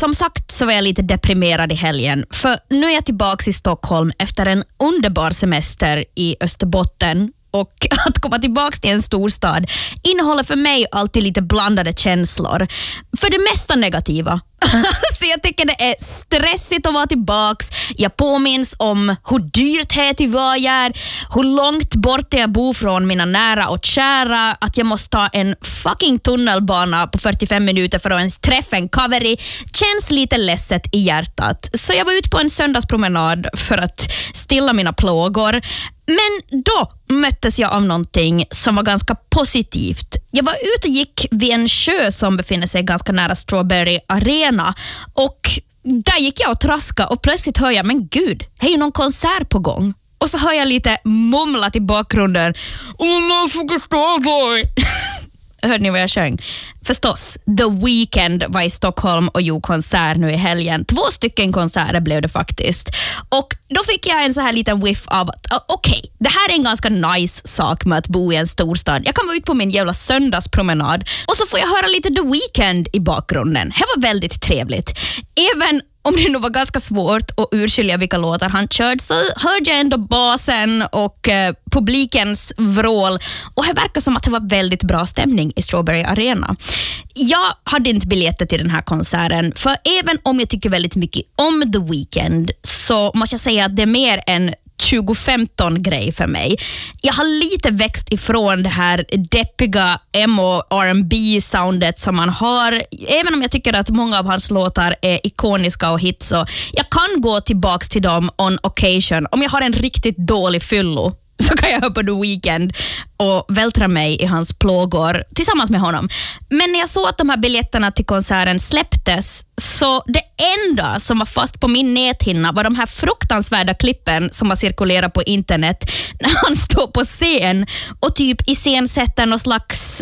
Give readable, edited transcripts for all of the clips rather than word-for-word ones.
som sagt så var jag lite deprimerad i helgen, för nu är jag tillbaka i Stockholm efter en underbar semester i Österbotten. Och att komma tillbaka till en storstad innehåller för mig alltid lite blandade känslor. För det mesta negativa. Så jag tycker det är stressigt att vara tillbaks. Jag påminns om hur dyrt det är till vad jag är, hur långt bort jag bor från mina nära och kära, att jag måste ta en fucking tunnelbana på 45 minuter för att ens träffa en kaveri. Känns lite ledset i hjärtat. Så jag var ute på en söndagspromenad för att stilla mina plågor. Men då möttes jag av någonting som var ganska positivt. Jag var ute och gick vid en sjö som befinner sig ganska nära Strawberry Arena, och där gick jag och traskade och plötsligt hör jag, men gud, det är ju någon konsert på gång. Och så hör jag lite mumlat i bakgrunden. Starboy. Hörde ni vad jag sjöng? Förstås, The Weeknd var i Stockholm och gjorde konsert nu i helgen. 2 stycken konserter blev det faktiskt. Och då fick jag en så här liten whiff av att okej, det här är en ganska nice sak med att bo i en storstad. Jag kan vara ute på min jävla söndagspromenad och så får jag höra lite The Weeknd i bakgrunden. Det var väldigt trevligt. Även om det nog var ganska svårt att urskilja vilka låtar han körde, så hörde jag ändå basen och publikens vrål. Och det verkar som att det var väldigt bra stämning i Strawberry Arena. Jag hade inte biljetter till den här konserten, för även om jag tycker väldigt mycket om The Weeknd så måste jag säga att det är mer en 2015-grej för mig. Jag har lite växt ifrån det här deppiga emo R&B-soundet som man har. Även om jag tycker att många av hans låtar är ikoniska och hits, så jag kan gå tillbaks till dem on occasion. Om jag har en riktigt dålig fyllo så kan jag höra på The Weeknd och vältra mig i hans plågor tillsammans med honom. Men när jag såg att de här biljetterna till konserten släpptes, så det enda som var fast på min näthinna var de här fruktansvärda klippen som har cirkulerat på internet när han står på scen och typ iscensätter någon slags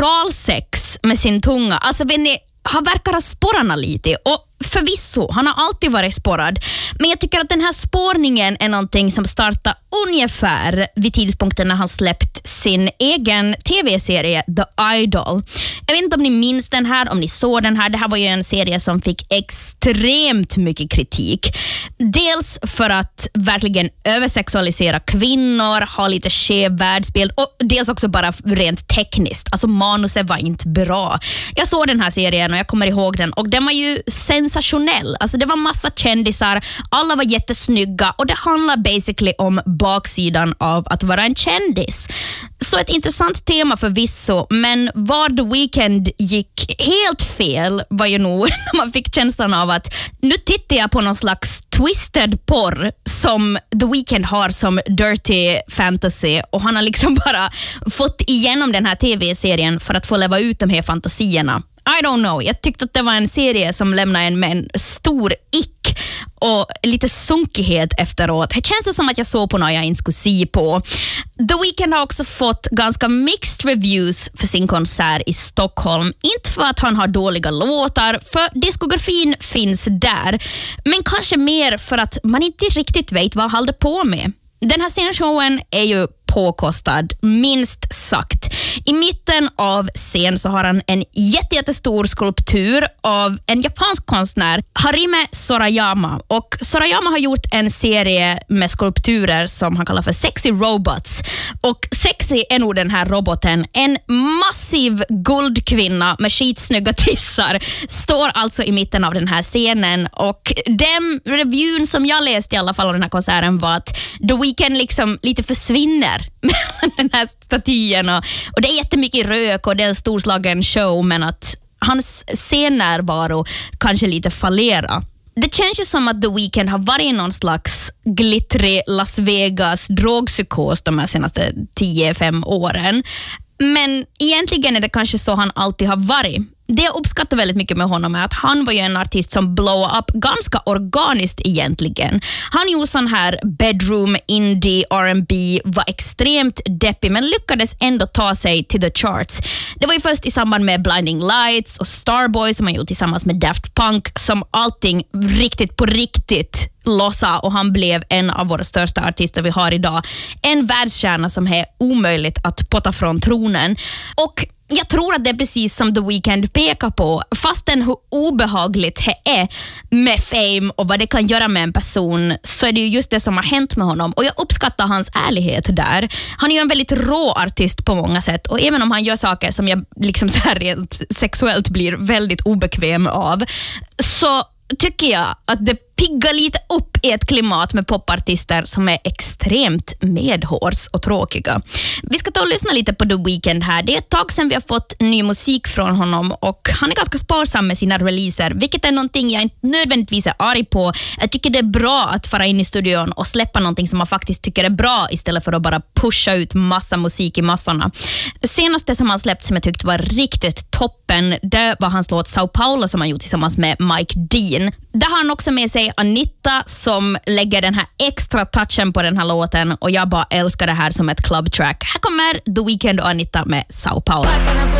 oralsex med sin tunga. Alltså vet ni, han verkar ha sporrarna lite, och förvisso, han har alltid varit sporrad. Men jag tycker att den här spårningen är någonting som startar ungefär vid tidpunkten när han släppt sin egen tv-serie The Idol. Jag vet inte om ni minns den här, om ni såg den här. Det här var ju en serie som fick extremt mycket kritik. Dels för att verkligen översexualisera kvinnor, ha lite skev världsbild, och dels också bara rent tekniskt. Alltså manuset var inte bra. Jag såg den här serien och jag kommer ihåg den, och den var ju sensationell. Alltså det var massa kändisar, alla var jättesnygga, och det handlar basically om baksidan av att vara en kändis. Så ett intressant tema förvisso, men var The Weeknd gick helt fel var ju nog när man fick känslan av att nu tittar jag på någon slags twisted porr som The Weeknd har som dirty fantasy, och han har liksom bara fått igenom den här tv-serien för att få leva ut de här fantasierna. I don't know. Jag tyckte att det var en serie som lämnade en med en stor ick och lite sunkighet efteråt. Det känns som att jag såg på något jag inte skulle se på. The Weeknd har också fått ganska mixed reviews för sin konsert i Stockholm. Inte för att han har dåliga låtar, för diskografin finns där. Men kanske mer för att man inte riktigt vet vad han håller på med. Den här scenshowen är ju påkostad, minst sagt. I mitten av scen så har han en jättestor skulptur av en japansk konstnär, Harime Sorayama. Och Sorayama har gjort en serie med skulpturer som han kallar för Sexy Robots. Och sexy är nog den här roboten. En massiv guldkvinna med skitsnygga tissar står alltså i mitten av den här scenen. Och den reviewn som jag läste i alla fall av den här konserten var att The Weeknd liksom lite försvinner mellan den här statyn, och det är jättemycket rök och det är en storslagen show, men att hans scennärvaro kanske lite fallera. Det känns ju som att The Weeknd har varit någon slags glittrig Las Vegas drogpsykos de här senaste 10-5 åren. Men egentligen är det kanske så han alltid har varit. Det jag uppskattar väldigt mycket med honom är att han var ju en artist som blow up ganska organiskt egentligen. Han gjorde sån här bedroom, indie, R&B, var extremt deppig men lyckades ändå ta sig till the charts. Det var ju först i samband med Blinding Lights och Starboy som han gjorde tillsammans med Daft Punk som allting riktigt på riktigt lossa, och han blev en av våra största artister vi har idag. En världsstjärna som är omöjligt att potta från tronen. Och jag tror att det är precis som The Weeknd pekar på. Fastän hur obehagligt det är med fame och vad det kan göra med en person, så är det ju just det som har hänt med honom. Och jag uppskattar hans ärlighet där. Han är ju en väldigt rå artist på många sätt. Och även om han gör saker som jag liksom så här rent sexuellt blir väldigt obekväm av, så tycker jag att det piggar lite upp i ett klimat med popartister som är extremt medhårs och tråkiga. Vi ska ta och lyssna lite på The Weeknd här. Det är ett tag sedan vi har fått ny musik från honom och han är ganska sparsam med sina releaser, vilket är någonting jag inte nödvändigtvis är arg på. Jag tycker det är bra att fara in i studion och släppa någonting som man faktiskt tycker är bra istället för att bara pusha ut massa musik i massorna. Senaste som han släppt som jag tyckte var riktigt toppen, det var hans låt Sao Paulo som han gjort tillsammans med Mike Dean. Där har han också med sig Anitta som lägger den här extra touchen på den här låten och jag bara älskar det här som ett club track. Här kommer The Weeknd och Anitta med Sao Paulo.